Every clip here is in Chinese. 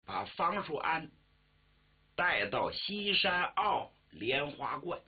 把方术安带到西山坳莲花观。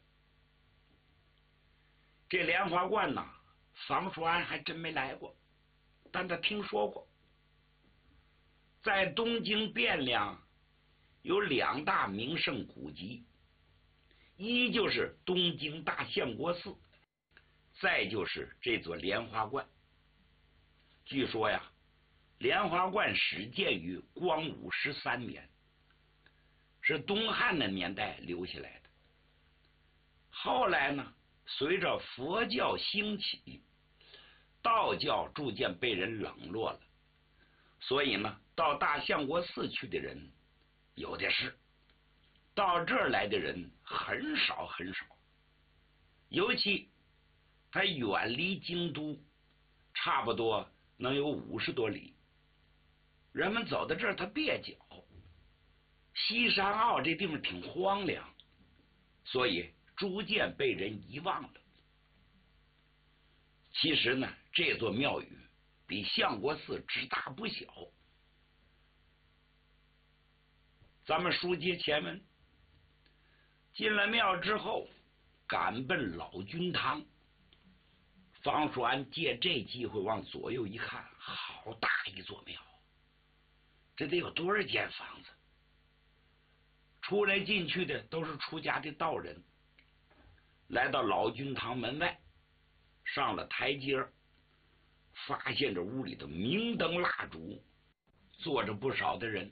这莲花观呢，方术安还真没来过，但他听说过，在东京汴梁有2大名胜古迹，一就是东京大相国寺，再就是这座莲花观。据说呀，莲花观始建于光武13年，是东汉的年代留下来的。后来呢，随着佛教兴起，道教逐渐被人冷落了，所以呢，到大相国寺去的人有的是，到这儿来的人很少很少。尤其它远离京都，差不多能有50多里，人们走到这儿他蹩脚。西山坳这地方挺荒凉，所以逐渐被人遗忘了。其实呢，这座庙宇比相国寺只大不小。咱们书接前文，进了庙之后，赶奔老君堂。方术安借这机会往左右一看，好大一座庙，这得有多少间房子？出来进去的都是出家的道人。来到老君堂门外，上了台阶，发现这屋里的明灯蜡烛，坐着不少的人。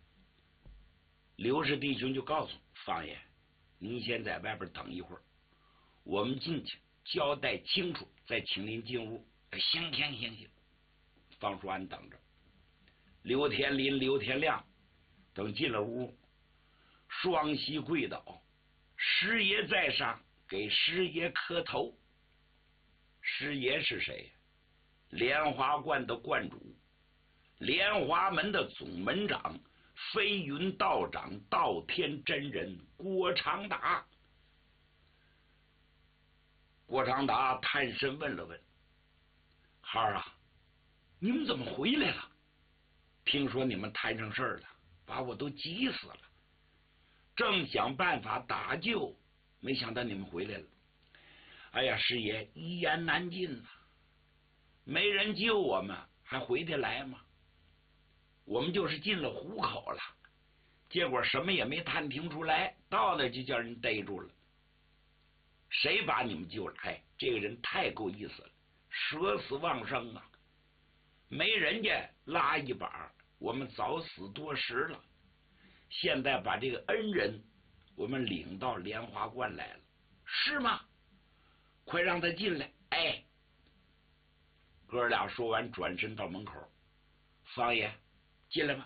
刘氏弟兄就告诉方爷，您先在外边等一会儿，我们进去交代清楚，再请您进屋。行。方术安等着。刘天林、刘天亮等进了屋，双膝跪倒，师爷在上，给师爷磕头。师爷是谁？莲花观的观主，莲花门的总门长，飞云道长道天真人郭长达。郭长达探身问了问：孩儿啊，你们怎么回来了？听说你们摊上事儿了，把我都急死了，正想办法打救，没想到你们回来了。哎呀，师爷，一言难尽呐，没人救我们，还回得来吗？我们就是进了虎口了，结果什么也没探听出来，到那就叫人逮住了。谁把你们救了？哎，这个人太够意思了，舍死忘生啊！没人家拉一把，我们早死多时了。现在把这个恩人我们领到莲花观来了，是吗？快让他进来！哎，哥俩说完，转身到门口。方爷，进来吧。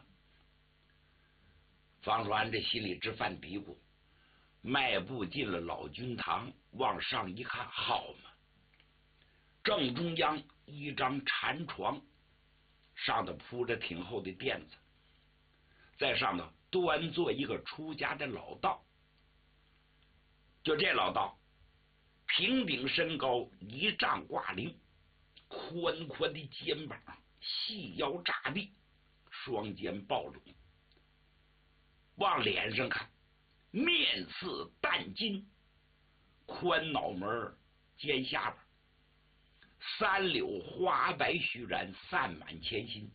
方术安这心里直犯嘀咕，迈步进了老君堂，往上一看，好嘛，正中央一张禅床，上头铺着挺厚的垫子，在上头端坐一个出家的老道。就这老道，平顶身高1丈挂零，宽宽的肩膀，细腰扎地，双肩抱拢，往脸上看，面似淡金，宽脑门，尖下巴，3绺花白须髯散满前心，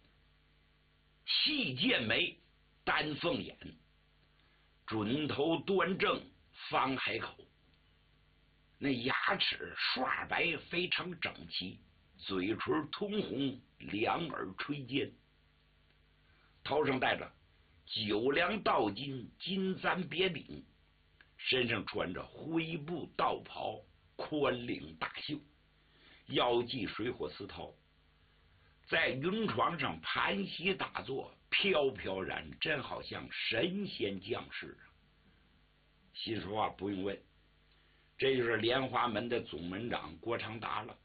细剑眉，丹凤眼，准头端正，方海口，那牙齿刷白，非常整齐，嘴唇通红，两耳垂肩，头上戴着9梁道金金簪别顶，身上穿着灰布道袍，宽领大袖，腰系水火丝绦，在云床上盘膝打坐，飘飘然，真好像神仙降世啊！心说话不用问，这就是莲花门的总门长郭长达了。